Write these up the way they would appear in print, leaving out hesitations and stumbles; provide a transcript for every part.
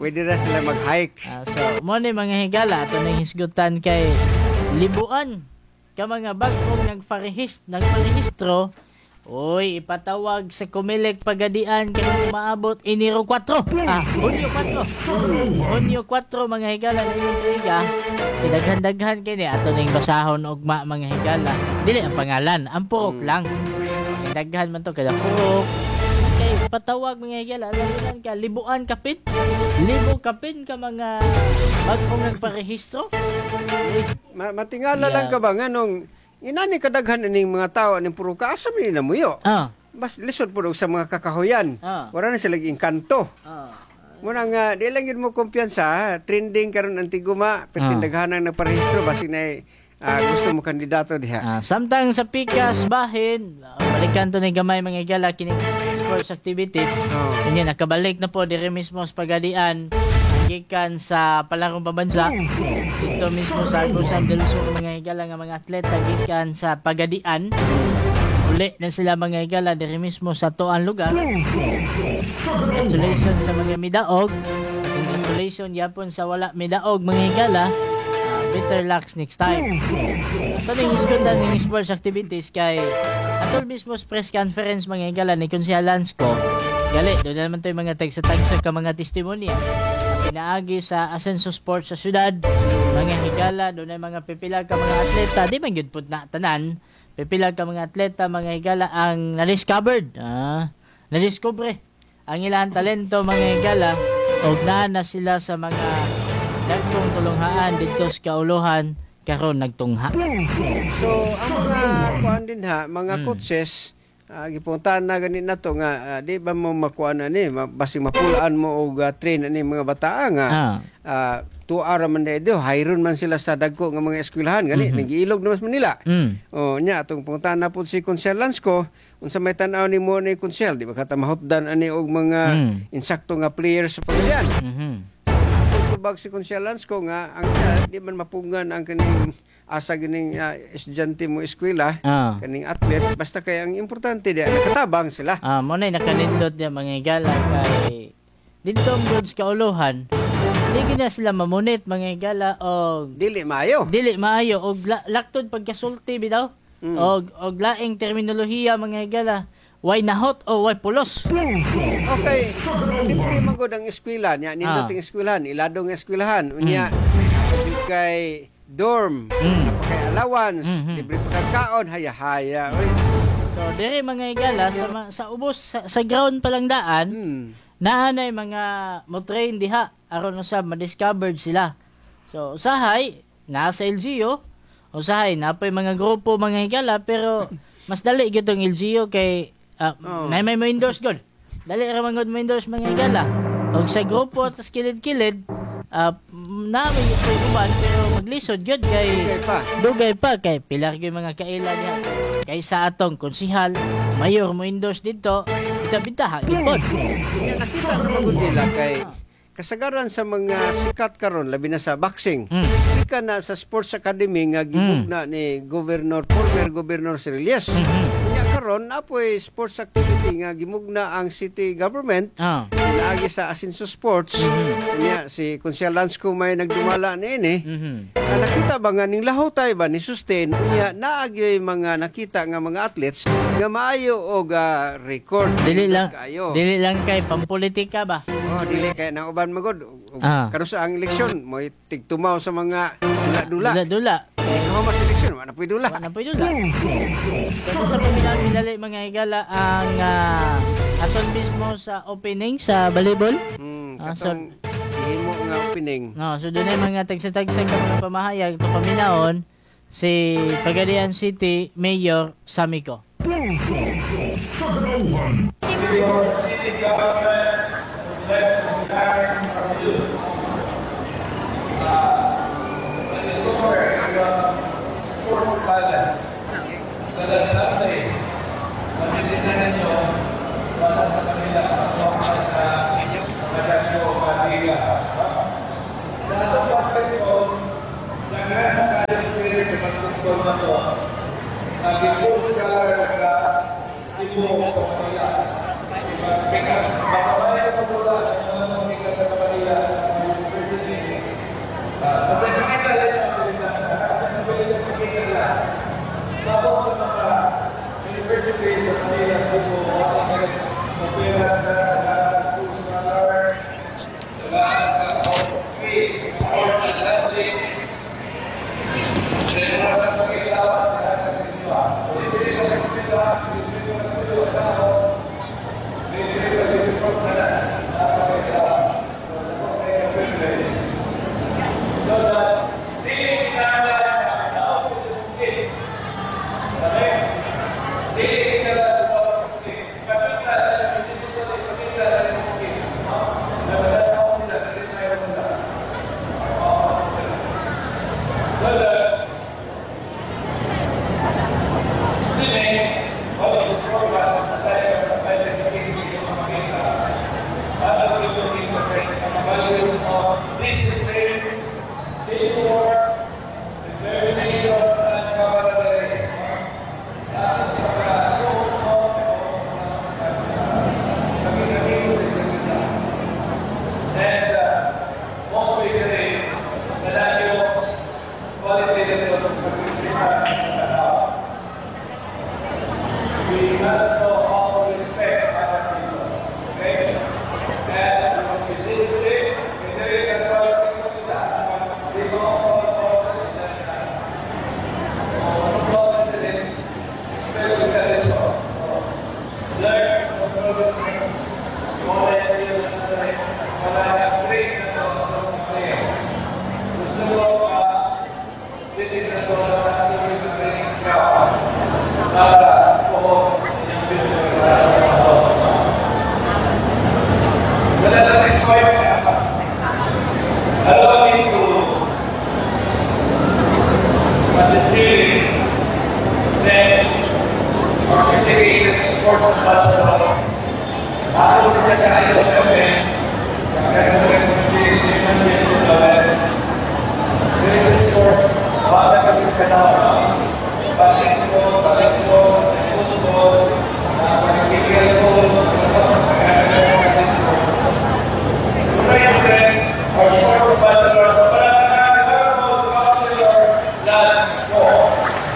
pwede na sila mag-hike. So, mo ni mga higala ato nang hisgutan kay libuan ka mga bag-ong nagparehistro. Oy, ipatawag sa Comelec Pagadian kay maabot Enero 4. Hunyo 4 mga higala na yung triga. Pinaghandaghan kini ato ning basahon ugma mga higala. Dili ang pangalan, ang purok lang. Daghan man to kada purok. Kay patawag mga higala, alam ka libuan kapit. Libo kapin ka mga bag-ong nagparehistro. Matingala lang ka ba nga nung inani kadaghan ning mga tao ning puro kaasam ni namuyo. Bas lisod po sa mga kakahuyan. Wala na sila engkanto. Muna nga, di lang yun mo kumpiyansa, trending karon ang tiguma, petindaghanang nagparehistro, basig na gusto mo kandidato diha. Samtang sa Pikas, bahin, balikan to ni gamay mga igala, kining sports activities, kanya nakabalik na po dire mismo sa Pagadian, gikan sa palarong pabansa, dito mismo sa Agusan del Sur mga igala nga mga atleta, gikan sa Pagadian, uli na sila mga igala dire mismo sa tuang lugar. Congratulations sa mga midaog. Congratulations yapon sa wala midaog mga igala. Better luck next time. Ito ning iskundan ning sports activities kay atol mismo sa press conference mga igala ni Konsehal Lanzco. Gali, doon naman tayo mga tagsa-tagsa ka mga testimonya. Pinaagi sa Asenso Sports sa syudad. Mga higala, doon ay mga pipila ka mga atleta. Di man yun po na tanan. Pipila ka mga atleta, mga higala ang na-discovered. Na-discover ang ilang talento mga higala. O na sila sa mga dagkong tulunghaan dito sa kauluhan karon nagtungha. So, ang mga kuan din mga coaches, gipuntahan na ganit na to nga di ba mo makuan ani basig mapulaan mo og train ani mga bata nga 2 hour man dedo hayron man sila sa dagko nga mga eskwelahan gani nagiilog na mas Manila. O nya atong puntahan na pud si Konsehal Lanzco unsa may tan-aw nimo ni Konsehal di ba kata mahutdan ani og mga insakto nga players sa Pagadian. Tubag si Konsehal Lanzco nga ang di man mapungan ang kaning asa gining estudyante mo eskwela kaning atlet basta kay ang importante di nakatabang sila. Mo nay nakanindot dia mga igala kay dito ang sa kauluhan di gina sila mamunit mga igala og dili maayo og laktod pagkasulti bitaw og laing terminolohiya mga igala. Why nahot o why pulos? Okay. Libre magod ang eskwela niya. Nindot ang eskwelahan. Iladong eskwelahan. Unya, kay dorm. Kay allowance. Libre pagkakaon. Haya-haya. So, dire mga igala, sa ubos, sa ground palang daan, naanay mga mo-train diha. Aron sa ma-discovered sila. So, usahay, nasa LGU. Usahay, napay mga grupo mga igala. Pero, mas dali gitong LGU kay may endorse god. Dali ra man god mo endorse mga igala. Og sa grupo tas kilid-kilid namin yung uban pero maglisod god kay dugay pa kay pilar gyud mga kaila niya. Kay sa atong konsehal, mayor mo endorse dito, bita-bita gid pod. Nakita ko magud nila kay kasagaran sa mga sikat karon labi na sa boxing. Ika na sa sports academy nga gibugna ni former governor Sirelias. Karon apoy sports activity nga gimugna ang city government pinaagi sa Asenso Sports niya si Konsehal Lanzco may nagdumala niini nakita ba nga ning lahaw tay ba ni sustain niya naagi mga nakita nga mga athletes nga maayo og record dili lang kay pampolitika ba dili kay nang uban magod karon sa ang eleksyon mo tigtumaw sa mga dula ikaw mas eleksyon wala pwede dula kasi sa paminali mga higala ang aton mismo sa opening sa volleyball katong himo nga opening so doon ay mga tagsa-tagsa ka mga pamahayag ito paminaon si Pagadian City Mayor Samico. Your city government let the parents from you restore your sports talent so that someday masitisan nyo wala sa kanila at sa madagyo o paliga. Sa atong basketball, nagana kayo experience sa basketball na to. Naging full scholar sa Cebu sa Manila. Masamayan ko mula ang mga nangyayari na Manila University. Kasi nakita rin ang Manila, ang Manila Manila. Tapos ang mga university sa Manila, Cebu, Mapira, Cruz, Malar, Free, Atlantic, General ng Pag-ilawan sa ating iba. Hindi sa Eskwela, hindi ko na ito ang tao. So that they can discipline, teamwork, determination, and camaraderie. And most recently, the annual qualitative we must know how to respect other people. Okay? And we must be disciplined. If there is a trust in that, we don't all allow me to sincerely thanks our integrated sports ambassador. Ako sa kayo kami, there is a sports, bata kami kanawa, basketball, volleyball, football, pagkikil ko, our sports ambassador, Councilor Lance Scott.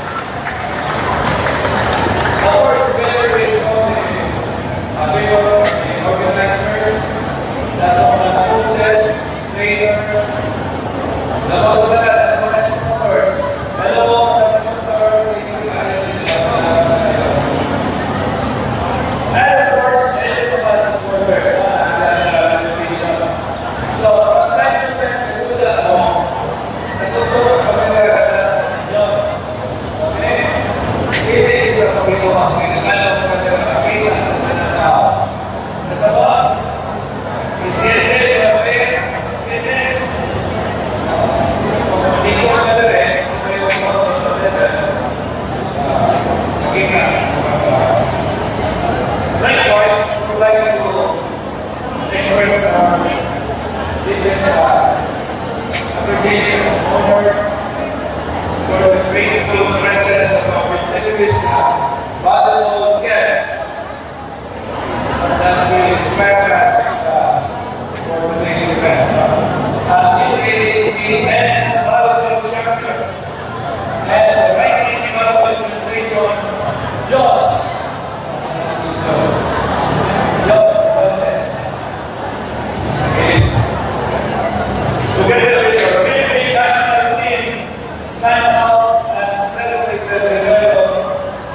Of course, together with all the organizers, the coaches, trainers, the mga sponsors. Hello, mga sponsors. And of course, any of us supporters sa television. So, ang time to time, nagula ako, natutulog kami na yun. Okay? Hindi ito ang pagkagawa. Pinagalaw ko kami na kapita sa mga tao. Nasa ba? Hindi kami. Hindi ko na rin. Nakita. Likewise, I would like to express deepest appreciation and honor for the grateful presence of our distinguished valuable guests that will inspire us for today's event. The immense valuable champion and the rising development sensation, Josh. Together with our Philippine national team, stand out and celebrate the level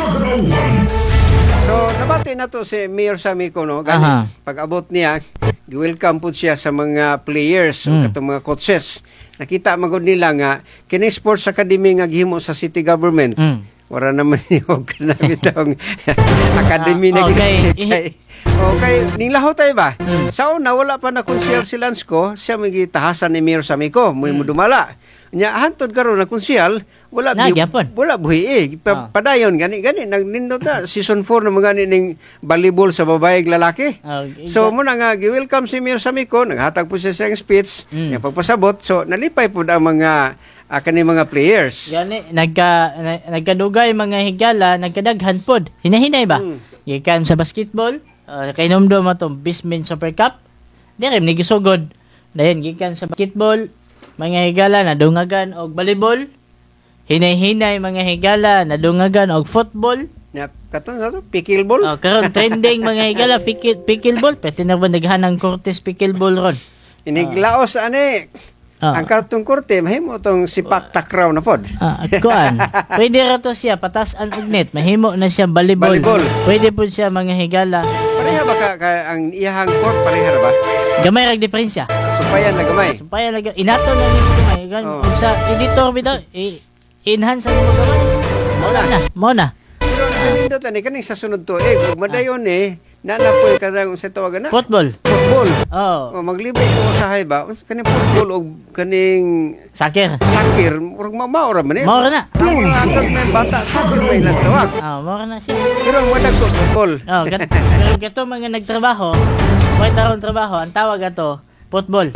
So, nabati na to si Mayor Samico, no? Aha. Pag-abot niya, welcome po siya sa mga players, o katong mga coaches. Nakita magod nila nga, kini sports academy nga gihimo sa city government. Wala naman yung kanami itong academy na Okay, ning laho tayo ba? Sa una, wala pa na konsyal si Lansco, siya may gitahasan ni Mayor Samico, muy mo dumala. Nya hantod karon na konsyal, wala buhi padayon gani nagnindot na season 4 na mga ning volleyball sa babae ug lalaki. So mo na nga gi-welcome si Mayor Samico, naghatag po siya sa speech, nya pagpasabot, so nalipay pud ang mga kani mga players. Gani nagkadugay mga higala, nagkadaghan pod. Hinahinay ba? Gikan sa basketball, kay nomdo mo to Bisman Super Cup. Dire ni gisugod. Dayon gikan sa basketball, mga higala nadungagan og volleyball. Hinay-hinay mga higala nadungagan og football. Ya, katon sa to pickleball. Karon trending mga higala pickleball, pati na ba naghanang Cortez pickleball ron. Iniglaos ani. Ang katong korte mahimo tong sipak takraw na pod. Kuan. Pwede ra to siya patasan og net, mahimo na siya volleyball. Pwede pud siya mga higala. Pareha ba ka ang iyahang court pareha ra ba? Gamay rag diferensya. Supayan na gamay. Inato na ni gamay. Kung sa editor bitaw, enhance ang gamay. Mo na. Pero nindot ani kani sa sunod tuig, ug madayon nanapoy kadang sa tawagan na. Football. O maglibay ko usahay ba? Kaning football o kaning soccer. Murag maura man Maura na. Ang mga atod may bata soccer may nagtawag. Maura na siya. Pero ang wadag ko football. Pero gato mga nagtrabaho, may taron trabaho, ang tawag ato football.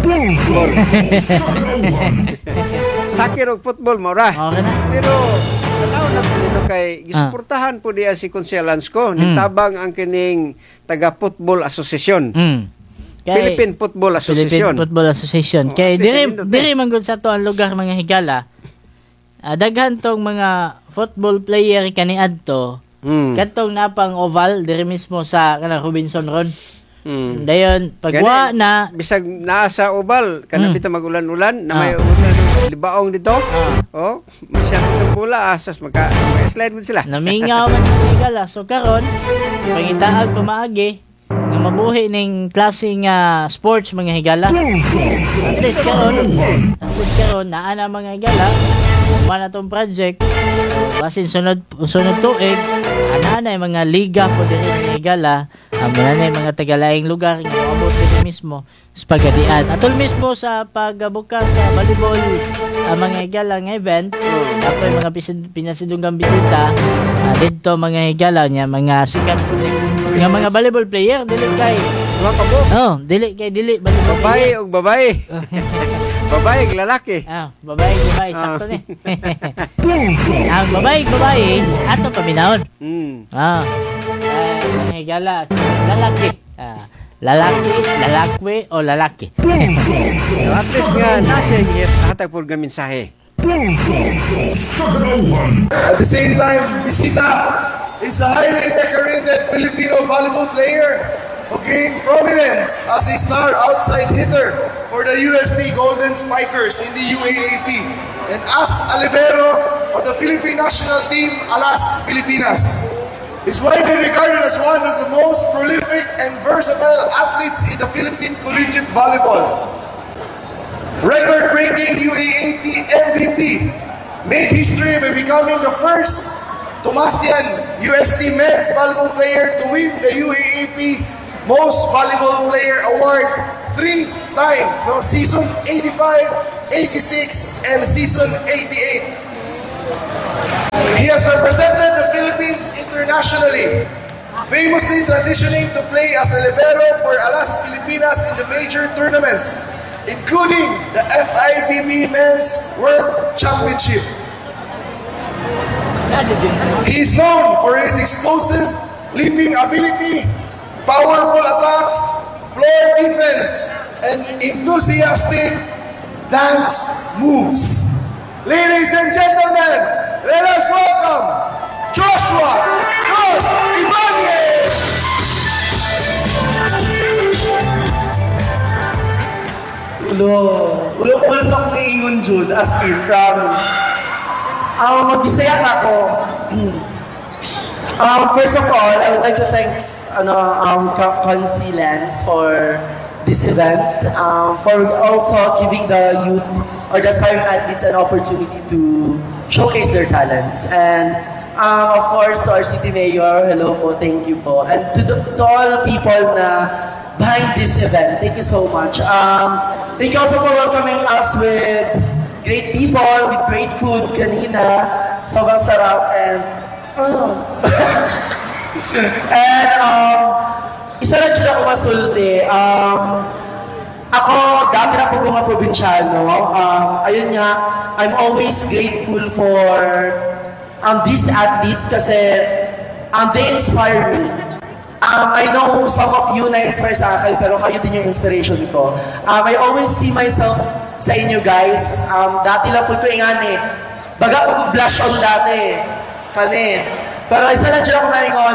Soccer o football maura. Maura na. Pero tanaw na nito kay gisuportahan po diya si Conselans ko, nitabang ang kining taga Football Association. Philippine Football Association. Philippine Football Association. Kay dire man gud sa to ang lugar mga higala. Daghan tong mga football player kaniadto. Katong napang oval dire mismo sa kana Robinson ron. Dayon pagwa na bisag naa sa oval kana bitaw magulan-ulan na may libaong dito. Masyadong bola asas slide mo sila. Namingaw man sa higala. So karon pangidaag pamaagi nga mabuhi ning klaseng sports mga higala. At least karon naa na mga higala man atong project basin sunod tuig ana na mga liga po diri mga higala na mga tagalaing lugar nga moabot diri mismo sa pagadian atol mismo sa pagbukas sa volleyball mga higala nga event apoy mga pinasidunggang bisita didto mga higala nya mga sikat nga mga volleyball player dili kay dili babae og babae. Babae ug lalaki. Babae sakto ni. Ang babae ato paminahon. Mga higala lalaki. Lalaki o lalaki. At least nga nasa hatag por nga mensahe. At the same time, Bisita is a highly decorated Filipino volleyball player who gained prominence as a star outside hitter for the UST Golden Spikers in the UAAP and as a libero of the Philippine national team Alas Pilipinas. He's widely regarded as one of the most prolific and versatile athletes in the Philippine collegiate volleyball. Record-breaking UAAP MVP, made history by becoming the first Tomasian UST men's volleyball player to win the UAAP Most Valuable Player Award 3 times, no? Season 85, 86, and season 88. He has represented the Philippines internationally, famously transitioning to play as a libero for Alas Pilipinas in the major tournaments, including the FIVB Men's World Championship. He is known for his explosive leaping ability, powerful attacks, floor defense, and enthusiastic dance moves. Ladies and gentlemen, let us welcome Joshua Josh Ibanez! Ulo ko sa akong ingon, Jude, as in, promise. Mag-isaya na ako. First of all, I would like to thank Consi Lens for this event, for also giving the youth or the aspiring athletes an opportunity to showcase their talents. And of course, to our city mayor, hello po, thank you po. And to all people na behind this event, thank you so much. Thank you also for welcoming us with great people, with great food kanina. Sobrang sarap and isa lang dyan ako masulti. Ako, dati na po mga probinsyano. Ayun nga, I'm always grateful for these athletes kasi they inspire me. I know some of you na-inspire sa akin, pero kayo din yung inspiration ko. I always see myself sa inyo guys. Dati lang po ito ingani. Baga ko blush on dati. Pero isa lang dyan ako maingon,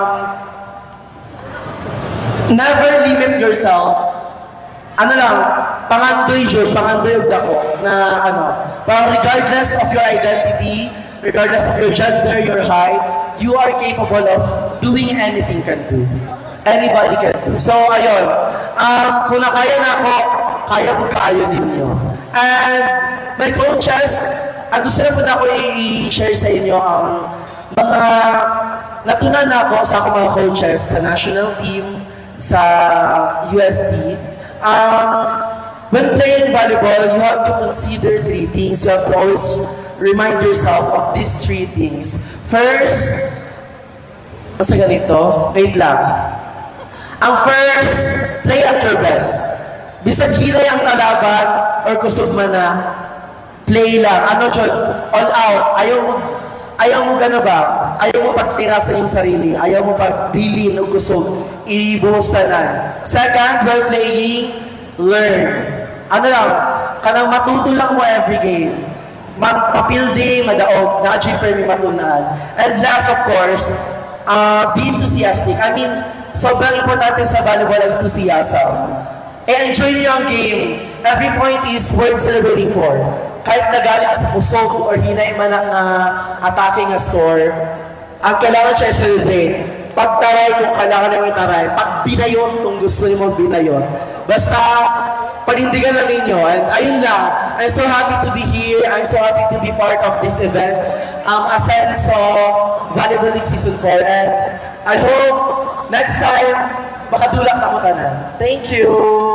never limit yourself. Pangandoy yun, pangandoy yung dako. Parang regardless of your identity, regardless of your gender, your height, you are capable of doing anything can do. Anybody can do. So, ayun. Kung nakaya na ako, kaya mo kaayo ninyo. And my coaches, gusto na po na ako i-share sa inyo ang mga natunan na ako sa akong mga coaches sa national team, sa UST. When playing volleyball, you have to consider 3 things. You have to always remind yourself of these 3 things. First, ang sa ganito, wait lang. Ang first, play at your best. Bisag hilay ang kalaban or kusog man na, play lang. All out. Ayaw mo gana ba? Ayaw mo pagtira sa iyong sarili. Ayaw mo pagbilin o kusog. Ibuhos na. Second, while playing, learn. Kanang matuto lang mo every game. Mapildi, madaog, na-achieve per may matunan. And last, of course, be enthusiastic. I mean, sobrang importante sa volleyball ang enthusiasm. Enjoy niyo ang game. Every point is worth celebrating for. Kahit nagaling sa kusog or hinay man ang attacking a score, ang kailangan siya i-celebrate. Pagtaray kung kailangan naman itaray. Pag binayot kung gusto niyo mong binayot. Basta, panindigan lang ninyo. And ayun lang. I'm so happy to be here. I'm so happy to be part of this event. Asenso Volleyball League Season 4. And I hope next time, makadulak ako tanan. Thank you!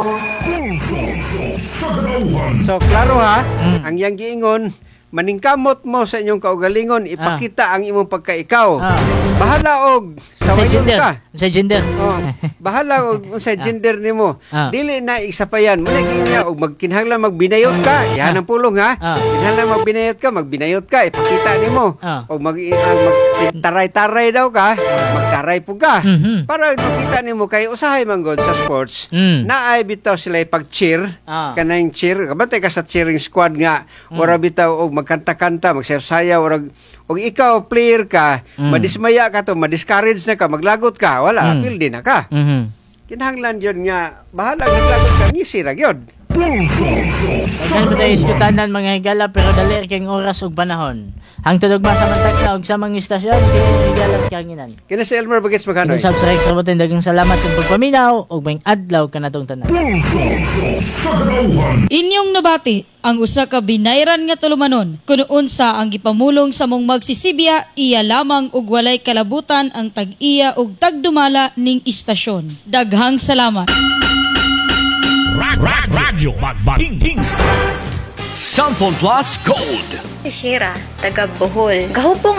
So, klaro ha, ang yang giingon, maningkamot mo sa inyong kaugalingon, ipakita ang imong pagkaikaw. Bahala og sawayon ka. Sa gender. Bahala og sa gender nimo. Dili na isapayan. Muna niya og magkinahanglan magbinayot ka. Yan ang pulong ha. Kinahanglan magbinayot ka, ipakita nimo. Og magtaray-taray daw ka, magtaray po ka. Para makita nimo kay usahay man god sa sports. Naay bitaw sila pag-cheer, kanang cheer. Kabantay ka sa cheering squad nga. Ora bitaw og magkanta-kanta, magsayaw og ikaw player ka, madismaya ka to, madiscourage na ka, maglagot ka, wala, pildi na ka. Kinahanglan yun nga, bahala naglagot ka, ngisira yun. Daghan tayo iskutanan mga higala, pero dali kayong oras ug panahon. Hangtod og masamantag na og sa mga istasyon, kini higala kanginan. Kina si Elmer Bagets Maganoy. Kini subscribe sa boten daghang salamat sa pagpaminaw ug may adlaw kanatong tanan. Inyong nabati ang usa ka binayran nga tulumanon kuno unsa ang gipamulong sa mong magsisibya iya lamang ug walay kalabutan ang tag-iya ug tagdumala ning istasyon. Daghang salamat. Radyo Magbating Samphon Plus Gold. Si Shira, taga Bohol. Gahupong